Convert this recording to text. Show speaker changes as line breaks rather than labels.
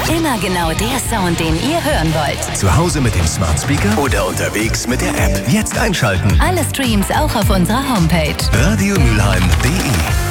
Immer genau der Sound, den ihr hören wollt.
Zu Hause mit dem Smart Speaker oder unterwegs mit der App. Jetzt einschalten.
Alle Streams auch auf unserer Homepage.
radiomülheim.de